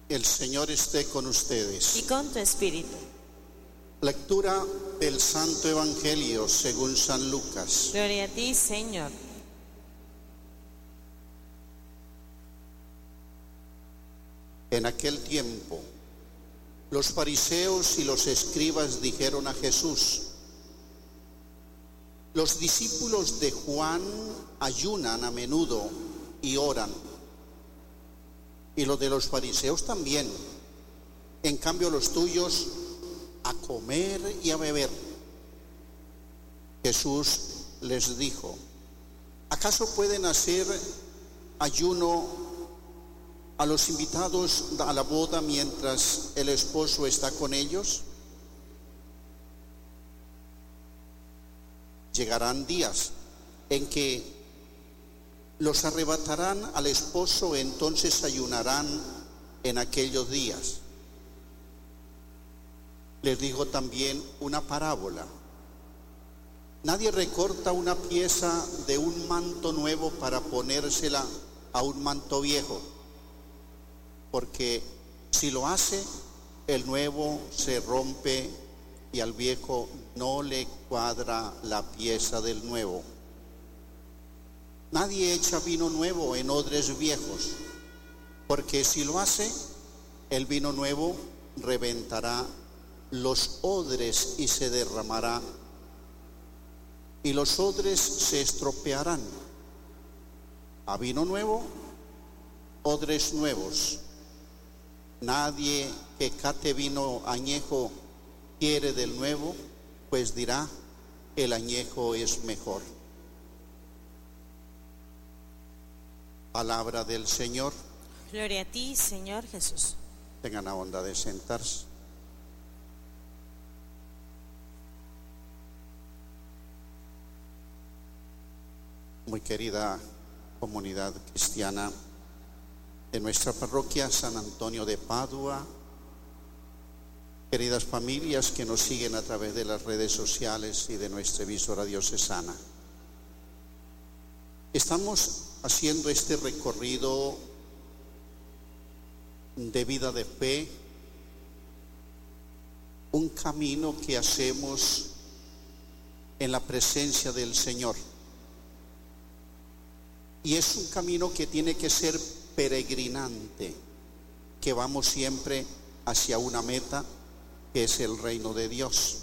El Señor esté con ustedes. y con tu espíritu. Lectura del Santo Evangelio según San Lucas. Gloria a ti, Señor. En aquel tiempo, los fariseos y los escribas dijeron a Jesús: los discípulos de Juan ayunan a menudo y oran, y los de los fariseos también. En cambio, los tuyos a comer y a beber. Jesús les dijo: ¿acaso pueden hacer ayuno a los invitados a la boda mientras el esposo está con ellos? Llegarán días en que los arrebatarán al esposo, entonces ayunarán en aquellos días. Les digo también una parábola. Nadie recorta una pieza de un manto nuevo para ponérsela a un manto viejo, porque si lo hace, el nuevo se rompe y al viejo no le cuadra la pieza del nuevo. Nadie echa vino nuevo en odres viejos, porque si lo hace, el vino nuevo reventará los odres y se derramará, y los odres se estropearán. A vino nuevo, odres nuevos. Nadie que cate vino añejo quiere del nuevo, pues dirá: el añejo es mejor. Palabra del Señor. Gloria a ti, Señor Jesús. Tengan la bondad de sentarse. Muy querida comunidad cristiana de nuestra parroquia San Antonio de Padua, queridas familias que nos siguen a través de las redes sociales y de nuestra emisora diocesana, estamos haciendo este recorrido de vida de fe, un camino que hacemos en la presencia del Señor. Y es un camino que tiene que ser peregrinante, que vamos siempre hacia una meta, que es el reino de Dios.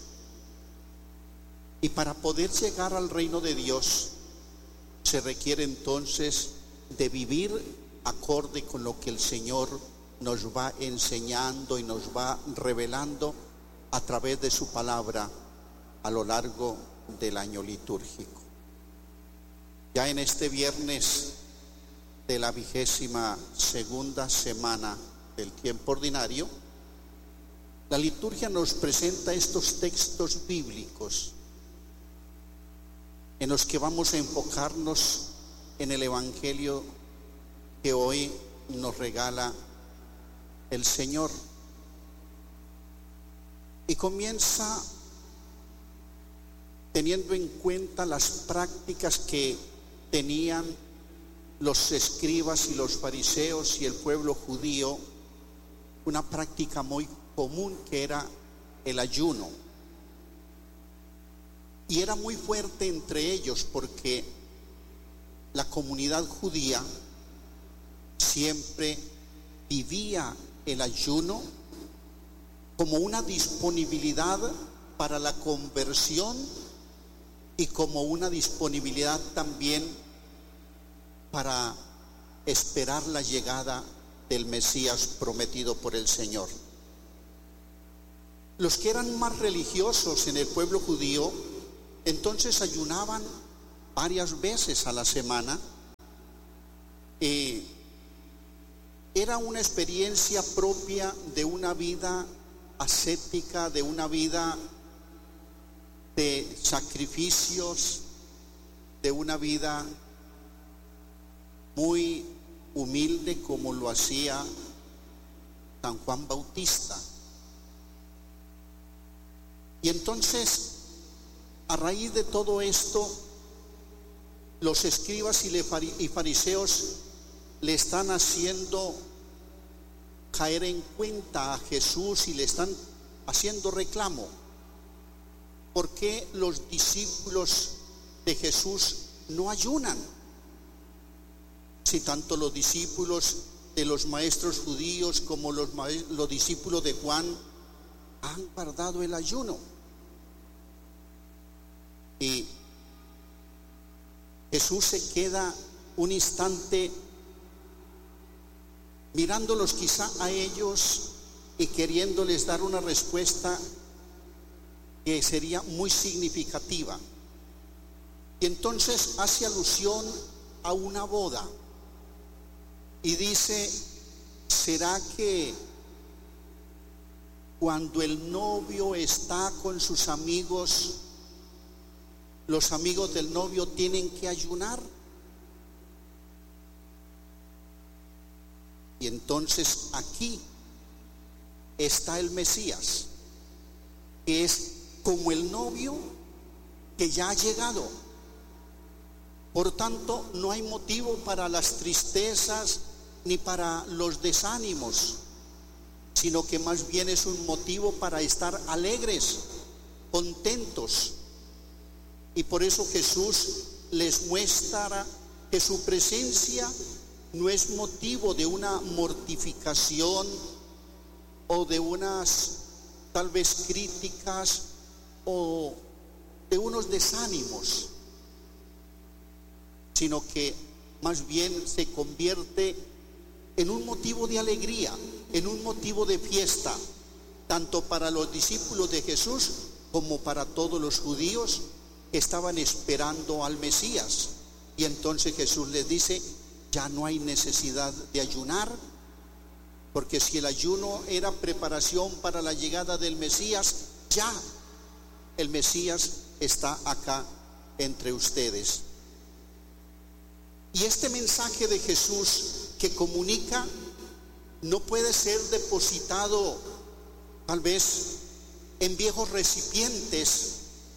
Y para poder llegar al reino de Dios, se requiere entonces de vivir acorde con lo que el Señor nos va enseñando y nos va revelando a través de su palabra a lo largo del año litúrgico. Ya en este viernes de la 22ª semana del tiempo ordinario, la liturgia nos presenta estos textos bíblicos en los que vamos a enfocarnos en el Evangelio que hoy nos regala el Señor. Y comienza teniendo en cuenta las prácticas que tenían los escribas y los fariseos y el pueblo judío, una práctica muy común que era el ayuno. Y era muy fuerte entre ellos porque la comunidad judía siempre vivía el ayuno como una disponibilidad para la conversión y como una disponibilidad también para esperar la llegada del Mesías prometido por el Señor. Los que eran más religiosos en el pueblo judío entonces ayunaban varias veces a la semana. Era una experiencia propia de una vida ascética, de una vida de sacrificios, de una vida muy humilde como lo hacía San Juan Bautista. Y entonces, a raíz de todo esto, los escribas y fariseos le están haciendo caer en cuenta a Jesús y le están haciendo reclamo. ¿Por qué los discípulos de Jesús no ayunan? Si tanto los discípulos de los maestros judíos como los discípulos de Juan han guardado el ayuno. Y Jesús se queda un instante mirándolos quizá a ellos y queriéndoles dar una respuesta que sería muy significativa. Y entonces hace alusión a una boda y dice: ¿será que cuando el novio está con sus amigos, los amigos del novio tienen que ayunar? Y entonces aquí está el Mesías, que es como el novio que ya ha llegado. Por tanto, no hay motivo para las tristezas ni para los desánimos, sino que más bien es un motivo para estar alegres, contentos. Y por eso Jesús les muestra que su presencia no es motivo de una mortificación o de unas tal vez críticas o de unos desánimos, sino que más bien se convierte en un motivo de alegría, en un motivo de fiesta, tanto para los discípulos de Jesús como para todos los judíos que estaban esperando al Mesías. Y entonces Jesús les dice: ya no hay necesidad de ayunar, porque si el ayuno era preparación para la llegada del Mesías, ya el Mesías está acá entre ustedes. Y este mensaje de Jesús que comunica no puede ser depositado tal vez en viejos recipientes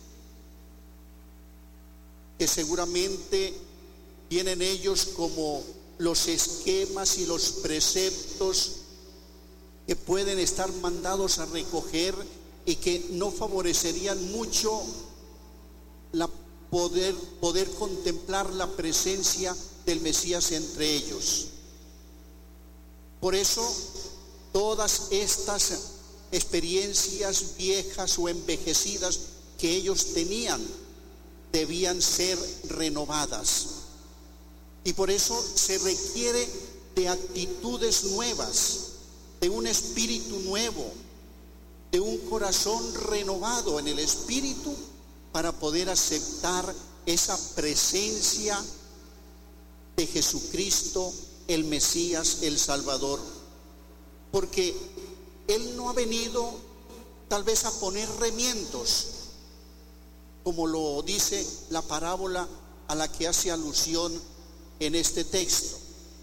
que seguramente tienen ellos como los esquemas y los preceptos que pueden estar mandados a recoger y que no favorecerían mucho la poder contemplar la presencia del Mesías entre ellos. Por eso todas estas experiencias viejas o envejecidas que ellos tenían debían ser renovadas. Y por eso se requiere de actitudes nuevas, de un espíritu nuevo, de un corazón renovado en el espíritu para poder aceptar esa presencia de Jesucristo, el Mesías, el Salvador. Porque Él no ha venido tal vez a poner remiendos, como lo dice la parábola a la que hace alusión en este texto,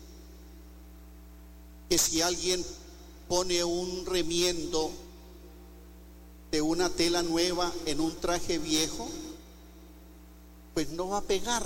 que si alguien pone un remiendo de una tela nueva en un traje viejo, pues no va a pegar,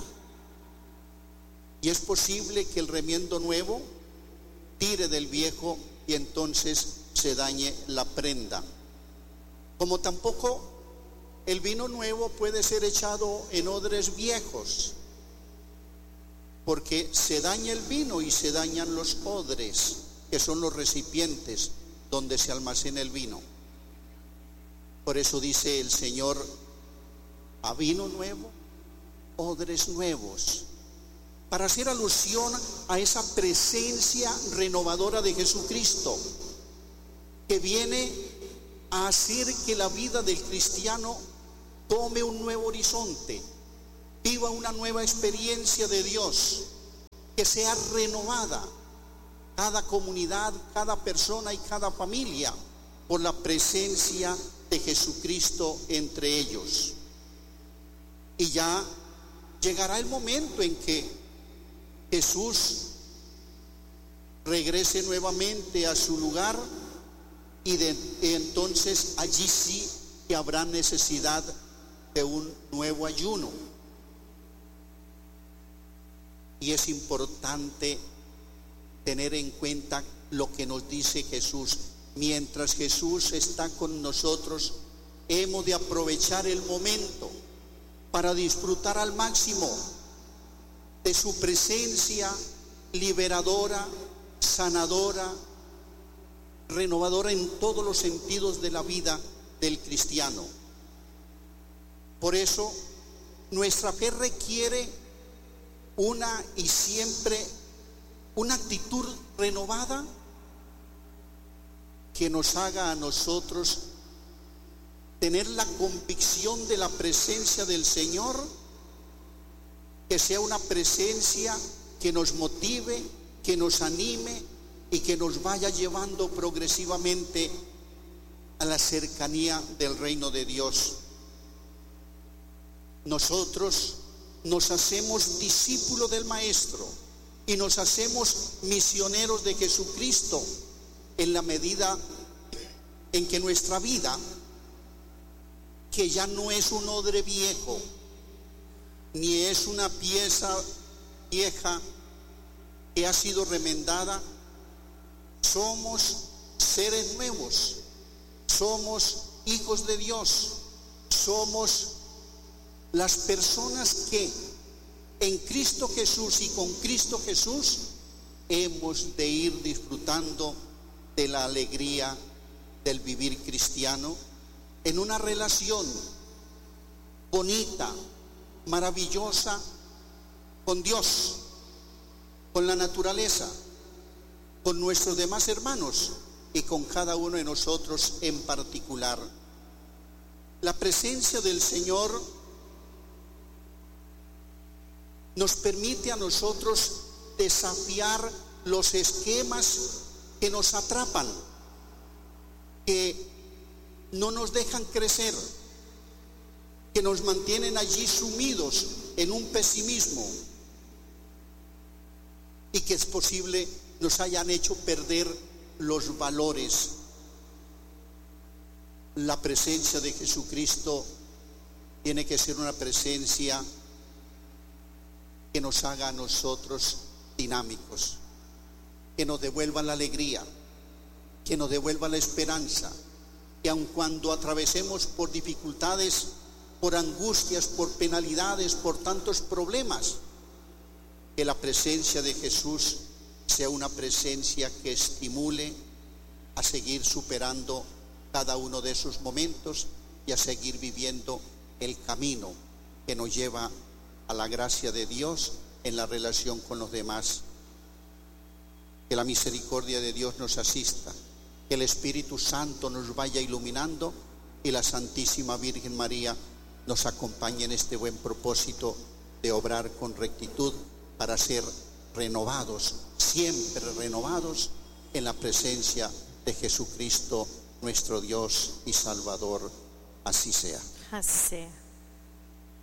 y es posible que el remiendo nuevo tire del viejo y entonces se dañe la prenda. Como tampoco el vino nuevo puede ser echado en odres viejos, porque se daña el vino y se dañan los odres, que son los recipientes donde se almacena el vino. Por eso dice el Señor: a vino nuevo, odres nuevos, para hacer alusión a esa presencia renovadora de Jesucristo, que viene a hacer que la vida del cristiano tome un nuevo horizonte, viva una nueva experiencia de Dios, que sea renovada cada comunidad, cada persona y cada familia por la presencia de Jesucristo entre ellos. Y ya llegará el momento en que Jesús regrese nuevamente a su lugar y entonces allí sí que habrá necesidad de un nuevo ayuno. Y es importante tener en cuenta lo que nos dice Jesús. Mientras Jesús está con nosotros, hemos de aprovechar el momento para disfrutar al máximo de su presencia liberadora, sanadora, renovadora en todos los sentidos de la vida del cristiano. Por eso, nuestra fe requiere una y siempre una actitud renovada que nos haga a nosotros tener la convicción de la presencia del Señor, que sea una presencia que nos motive, que nos anime y que nos vaya llevando progresivamente a la cercanía del reino de Dios. Nosotros nos hacemos discípulos del Maestro y nos hacemos misioneros de Jesucristo en la medida en que nuestra vida, que ya no es un odre viejo, ni es una pieza vieja que ha sido remendada, somos seres nuevos, somos hijos de Dios, somos las personas que en Cristo Jesús y con Cristo Jesús hemos de ir disfrutando de la alegría del vivir cristiano en una relación bonita, maravillosa con Dios, con la naturaleza, con nuestros demás hermanos y con cada uno de nosotros en particular. La presencia del Señor nos permite a nosotros desafiar los esquemas que nos atrapan, que no nos dejan crecer, que nos mantienen allí sumidos en un pesimismo y que es posible nos hayan hecho perder los valores. La presencia de Jesucristo tiene que ser una presencia que nos haga a nosotros dinámicos, que nos devuelva la alegría, que nos devuelva la esperanza, que aun cuando atravesemos por dificultades, por angustias, por penalidades, por tantos problemas, que la presencia de Jesús sea una presencia que estimule a seguir superando cada uno de esos momentos y a seguir viviendo el camino que nos lleva a la gracia de Dios en la relación con los demás. Que la misericordia de Dios nos asista, que el Espíritu Santo nos vaya iluminando y la Santísima Virgen María nos acompañe en este buen propósito de obrar con rectitud para ser renovados, siempre renovados en la presencia de Jesucristo, nuestro Dios y Salvador. Así sea. Así sea.